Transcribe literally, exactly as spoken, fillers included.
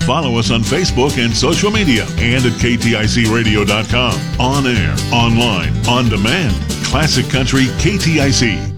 Follow us on Facebook and social media and at K T I C radio dot com. On air, online, on demand. Classic Country K T I C.